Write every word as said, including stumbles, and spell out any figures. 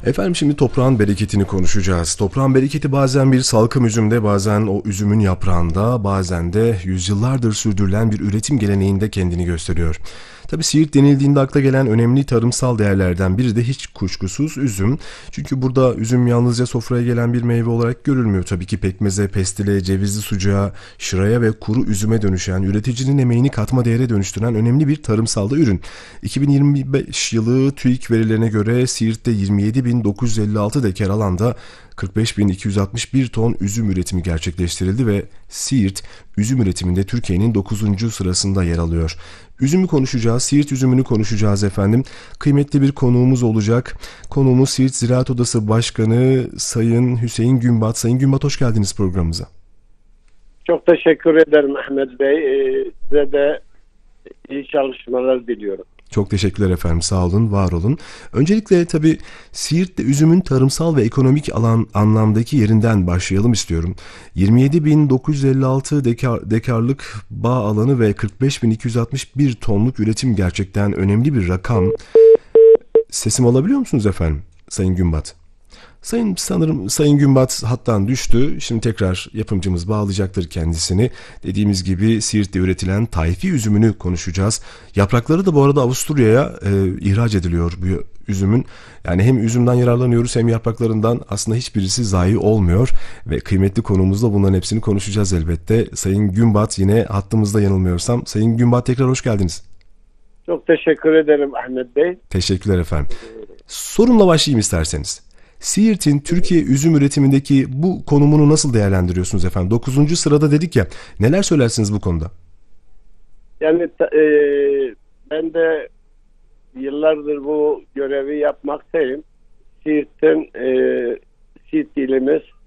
Efendim şimdi toprağın bereketini konuşacağız. Toprağın bereketi bazen bir salkım üzümde, bazen o üzümün yaprağında, bazen de yüzyıllardır sürdürülen bir üretim geleneğinde kendini gösteriyor. Tabii Siirt denildiğinde akla gelen önemli tarımsal değerlerden biri de hiç kuşkusuz üzüm. Çünkü burada üzüm yalnızca sofraya gelen bir meyve olarak görülmüyor. Tabii ki pekmeze, pestile, cevizli sucuğa, şıraya ve kuru üzüme dönüşen, üreticinin emeğini katma değere dönüştüren önemli bir tarımsal da ürün. iki bin yirmi beş yılı TÜİK verilerine göre Siirt'te yirmi yedi bin dokuz yüz elli altı dekar alanda kırk beş bin iki yüz altmış bir ton üzüm üretimi gerçekleştirildi ve Siirt üzüm üretiminde Türkiye'nin dokuzuncu sırasında yer alıyor. Üzümü konuşacağız, Siirt üzümünü konuşacağız efendim. Kıymetli bir konuğumuz olacak. Konuğumuz Siirt Ziraat Odası Başkanı Sayın Hüseyin Günbat. Sayın Günbat, hoş geldiniz programımıza. Çok teşekkür ederim Ahmet Bey. Ee, size de iyi çalışmalar diliyorum. Çok teşekkürler efendim. Sağ olun, var olun. Öncelikle tabii Siirt'te üzümün tarımsal ve ekonomik alan anlamdaki yerinden başlayalım istiyorum. yirmi yedi bin dokuz yüz elli altı dekar, dekarlık bağ alanı ve kırk beş bin iki yüz altmış bir tonluk üretim gerçekten önemli bir rakam. Sesim alabiliyor musunuz efendim Sayın Günbat? Sayın sanırım Sayın Günbat hattan düştü. Şimdi tekrar yapımcımız bağlayacaktır kendisini. Dediğimiz gibi Siirt'te üretilen tayfi üzümünü konuşacağız. Yaprakları da bu arada Avusturya'ya e, ihraç ediliyor bu üzümün. Yani hem üzümden yararlanıyoruz hem yapraklarından aslında hiçbirisi zayi olmuyor. Ve kıymetli konuğumuzla bunların hepsini konuşacağız elbette. Sayın Günbat yine hattımızda yanılmıyorsam. Sayın Günbat, tekrar hoş geldiniz. Çok teşekkür ederim Ahmet Bey. Teşekkürler efendim. Sorumla başlayayım isterseniz. Siirt'in Türkiye üzüm üretimindeki bu konumunu nasıl değerlendiriyorsunuz efendim? Dokuzuncu sırada dedik ya, neler söylersiniz bu konuda? Yani e, ben de yıllardır bu görevi yapmaktayım. Siirt'in e, Siirt ilimiz